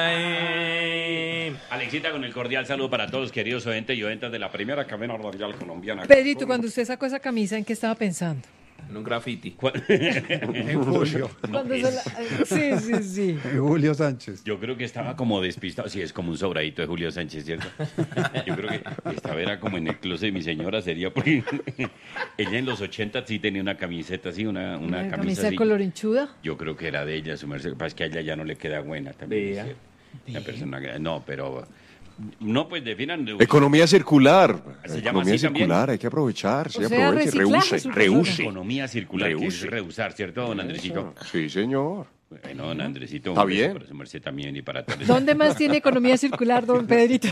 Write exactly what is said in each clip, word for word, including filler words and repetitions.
Alexita, con el cordial saludo para todos los queridos oyentes y oyentas de la primera cadena radial colombiana. Pedrito, cuando usted sacó esa camisa, ¿en qué estaba pensando? En un graffiti. En Julio. No, se la... Sí, sí, sí. En Julio Sánchez. Yo creo que estaba como despistado. Sí, es como un sobradito de Julio Sánchez, ¿cierto? Yo creo que esta era como en el closet de mi señora, sería porque ella en los ochenta sí tenía una camiseta así, una, una, ¿Una camisa, camisa así. de color hinchuda? Yo creo que era de ella, su merced. Pasa que a ella ya no le queda buena también. Vea. Una persona que... No, pero... No, pues definan... Economía circular. ¿Se llama Economía así también? circular, hay que aprovechar. Sí, O sea, aproveche, reciclaje, reuse, su reuse. Economía circular, que es Reuse. reusar, ¿cierto, don Andresito? Sí, señor. Bueno, don Andresito. Está un beso bien. Para su merced también y para todos. ¿Dónde más tiene economía circular, don Pedrito?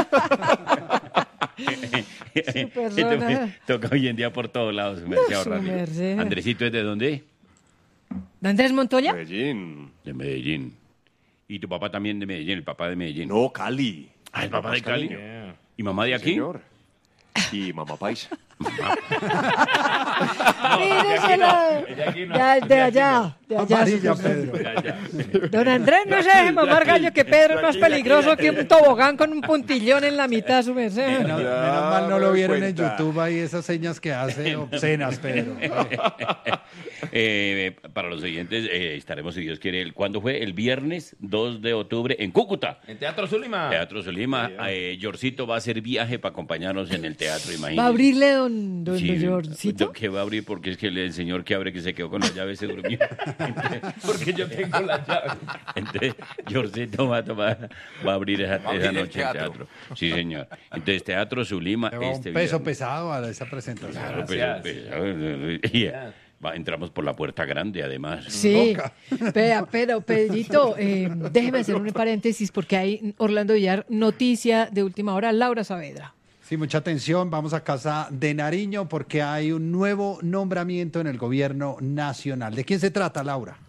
Su persona. Toca hoy en día por todos lados, su merced. Su ahorrarle. merced. Andresito, ¿es de dónde? ¿De Andrés Montoya? Medellín. De Medellín. ¿Y tu papá también de Medellín, el papá de Medellín? No, Cali. Ah, el papá de Cali. Yeah. ¿Y mamá de aquí? Señor. Y mamá paisa. Míresela. Ya, de allá, de allá. Amarilla, su- Pedro. Ya, ya. Don Andrés, no se deje mamar gallo, que Pedro es más peligroso que un tobogán con un puntillón en la mitad, su merced. Menos, Ya, menos mal no me lo doy vieron en cuenta. YouTube ahí, esas señas que hace obscenas, Pedro. Eh, para los oyentes, eh, estaremos, si Dios quiere, el, ¿cuándo fue? El viernes dos de octubre en Cúcuta. En Teatro Zulima. Teatro Solima. Eh, Yorcito va a hacer viaje para acompañarnos en el teatro, imagínate. ¿Va a abrirle don, don Sí, Yorcito? que va a abrir porque es que el, el señor que abre que se quedó con la llave se durmió. Entonces, Porque yo tengo la llave. entonces Yorcito va a, tomar, va a abrir esa, Va a abrir esa el noche el teatro. teatro. Sí, señor. Entonces, Teatro Zulima. Le va un este peso viernes. pesado a esa presentación. Claro, pero- Gracias. pero- y, eh, va- entramos por la puerta grande, además. Sí, Boca. Vea, pero Pedrito, eh, déjeme hacer un paréntesis porque hay Orlando Villar, noticia de última hora, Laura Saavedra. Sí, mucha atención. Vamos a casa de Nariño porque hay un nuevo nombramiento en el gobierno nacional. ¿De quién se trata, Laura?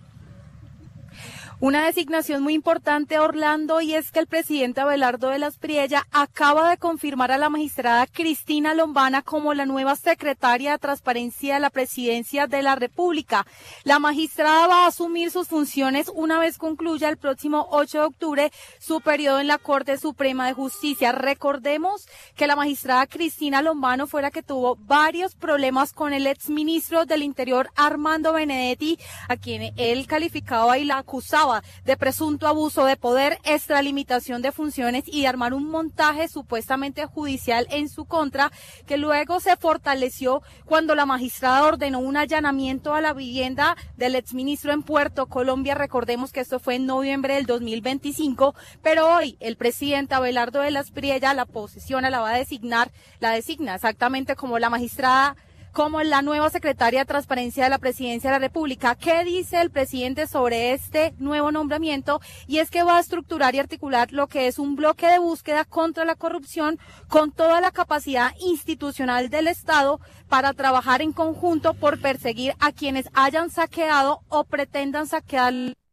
Una designación muy importante, Orlando, y es que el presidente Abelardo de las Priella acaba de confirmar a la magistrada Cristina Lombana como la nueva secretaria de Transparencia de la Presidencia de la República. La magistrada va a asumir sus funciones una vez concluya el próximo ocho de octubre su periodo en la Corte Suprema de Justicia. Recordemos que la magistrada Cristina Lombano fue la que tuvo varios problemas con el exministro del Interior, Armando Benedetti, a quien él calificaba y la acusaba de presunto abuso de poder, extralimitación de funciones y de armar un montaje supuestamente judicial en su contra, que luego se fortaleció cuando la magistrada ordenó un allanamiento a la vivienda del exministro en Puerto Colombia. Recordemos que esto fue en noviembre del dos mil veinticinco, pero hoy el presidente Abelardo de las Priella la posesiona, la va a designar, la designa exactamente como la magistrada, como la nueva secretaria de Transparencia de la Presidencia de la República. ¿Qué dice el presidente sobre este nuevo nombramiento? Y es que va a estructurar y articular lo que es un bloque de búsqueda contra la corrupción con toda la capacidad institucional del Estado para trabajar en conjunto por perseguir a quienes hayan saqueado o pretendan saquear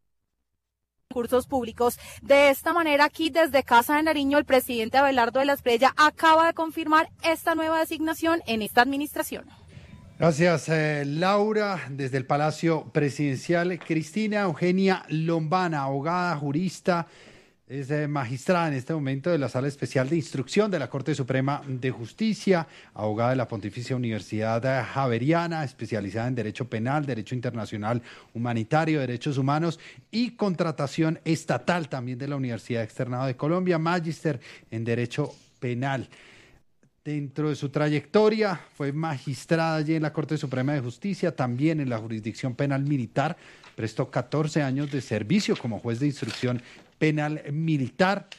recursos públicos. De esta manera, aquí desde Casa de Nariño, el presidente Abelardo de las Priella acaba de confirmar esta nueva designación en esta administración. Gracias, eh, Laura. Desde el Palacio Presidencial, Cristina Eugenia Lombana, abogada, jurista, es eh, magistrada en este momento de la Sala Especial de Instrucción de la Corte Suprema de Justicia, abogada de la Pontificia Universidad eh, Javeriana, especializada en Derecho Penal, Derecho Internacional Humanitario, Derechos Humanos y Contratación Estatal, también de la Universidad Externado de Colombia, magíster en Derecho Penal. Dentro de su trayectoria fue magistrada allí en la Corte Suprema de Justicia, también en la Jurisdicción Penal Militar, prestó catorce años de servicio como juez de instrucción penal militar,